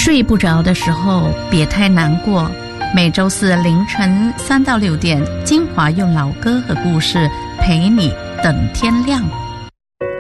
睡不着的时候别太难过，每周四凌晨3到6点，精华用老歌和故事陪你等天亮。